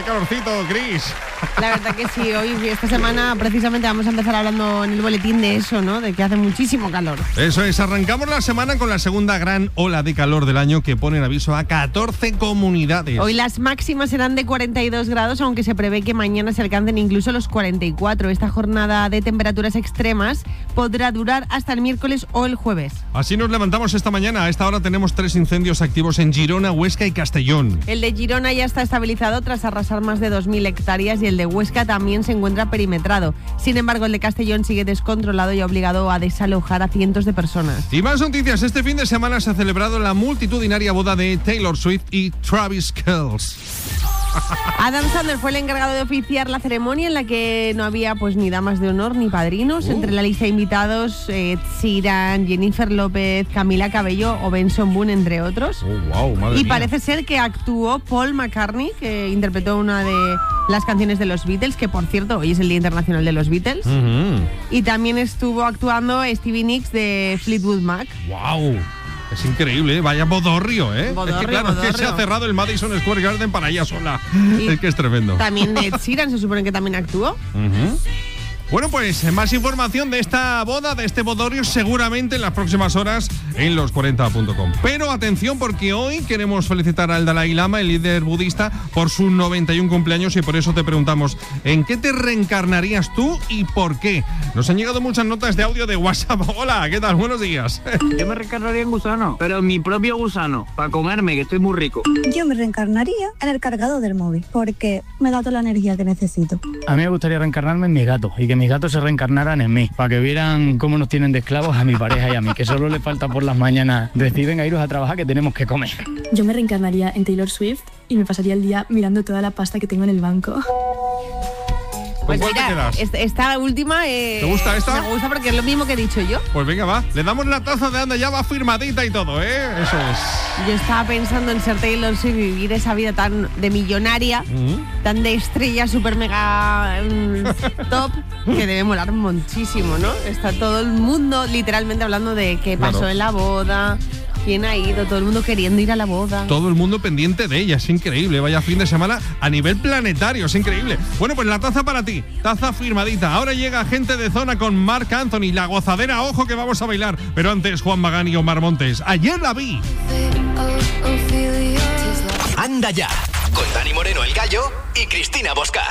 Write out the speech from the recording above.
calorcito, Cris. La verdad que sí, hoy, esta semana, precisamente vamos a empezar hablando en el boletín de eso, ¿no? De que hace muchísimo calor. Eso es, arrancamos la semana con la segunda gran ola de calor del año que pone en aviso a 14 comunidades. Hoy las máximas serán de 42 grados, aunque se prevé que mañana se alcancen incluso los 44. Esta jornada de temperaturas extremas podrá durar hasta el miércoles o el jueves. Así nos levantamos esta mañana. A esta hora tenemos 3 incendios activos en Girona, Huesca y Castellón. El de Girona ya está estabilizado tras arrasar más de 2.000 hectáreas y el de Huesca también se encuentra perimetrado. Sin embargo, el de Castellón sigue descontrolado y ha obligado a desalojar a cientos de personas. Y más noticias. Este fin de semana se ha celebrado la multitudinaria boda de Taylor Swift y Travis Kelce. Adam Sandler fue el encargado de oficiar la ceremonia en la que no había pues ni damas de honor ni padrinos. Entre la lista de invitados, Ed Sheeran, Jennifer López, Camila Cabello o Benson Boone, entre otros. Wow, madre y mía. parece ser que actuó Paul McCartney, que interpretó una de las canciones de los Beatles, que por cierto hoy es el Día Internacional de los Beatles. Y también estuvo actuando Stevie Nicks de Fleetwood Mac. Wow. Es increíble, vaya bodorrio, ¿eh? Bodorrio, es que claro, bodorrio. Es que se ha cerrado el Madison Square Garden para ella sola. Y es que es tremendo. También Ed Sheeran se supone que también actuó. Bueno, pues más información de esta boda, de este bodorrio, seguramente en las próximas horas en los40.com. Pero atención, porque hoy queremos felicitar al Dalai Lama, el líder budista, por sus 91 cumpleaños y por eso te preguntamos, ¿en qué te reencarnarías tú y por qué? Nos han llegado muchas notas de audio de WhatsApp. Hola, ¿qué tal? Buenos días. Yo me reencarnaría en gusano, pero en mi propio gusano, para comerme, que estoy muy rico. Yo me reencarnaría en el cargador del móvil, porque me da toda la energía que necesito. A mí me gustaría reencarnarme en mis gatos y que mis gatos se reencarnaran en mí, para que vieran cómo nos tienen de esclavos a mi pareja y a mí, que solo le falta por las mañanas decir, venga, iros a trabajar que tenemos que comer. Yo me reencarnaría en Taylor Swift y me pasaría el día mirando toda la pasta que tengo en el banco. ¿Con Pues cuál te mira, quedas? esta última... ¿Te gusta esta? Me gusta porque es lo mismo que he dicho yo. Pues venga, va. Le damos la taza de anda, ya va firmadita y todo, ¿eh? Eso es. Yo estaba pensando en ser Taylor Swift y vivir esa vida tan de millonaria, tan de estrella super mega top, que debe molar muchísimo, ¿no? Está todo el mundo literalmente hablando de qué pasó Claro. en la boda, quién ha ido, todo el mundo queriendo ir a la boda. Todo el mundo pendiente de ella, es increíble. Vaya fin de semana a nivel planetario, es increíble. Bueno, pues la taza para ti, taza firmadita. Ahora llega Gente de Zona con Marc Anthony, la gozadera, ojo que vamos a bailar. Pero antes Juan Magán y Omar Montes. Ayer la vi. Anda ya, con Dani Moreno el Gallo y Cristina Bosca.